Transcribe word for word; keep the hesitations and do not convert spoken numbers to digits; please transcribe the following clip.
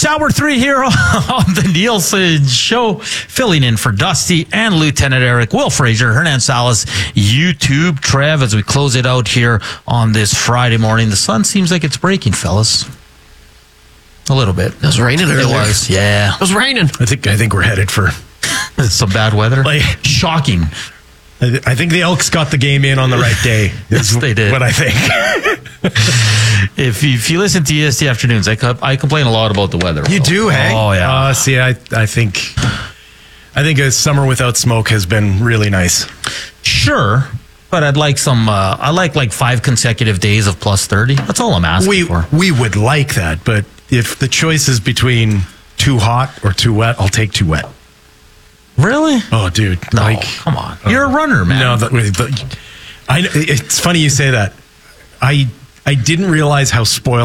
It's hour three here on the Nielsen Show. Filling in for Dusty and Lieutenant Eric, Will Fraser, Hernan Salas, YouTube, Trev, as we close it out here on this Friday morning. The sun seems like it's breaking, fellas. A little bit. It was raining earlier. It was, yeah. It was raining. I think I think we're headed for some bad weather. Like, shocking. I, th- I think the Elks got the game in on the right day. Yes, they did. What I think. if, you, if you listen to E S T Afternoons, I, co- I complain a lot about the weather. You do, hey? Oh, yeah. Uh, see, I I think I think a summer without smoke has been really nice. Sure. But I'd like some, uh, I like like five consecutive days of plus thirty. That's all I'm asking We for. we would like that, but if the choice is between too hot or too wet, I'll take too wet. Really? Oh, dude. No, like, come on. You're a runner, man. No, the, the, I, it's funny you say that. I I didn't realize how spoiled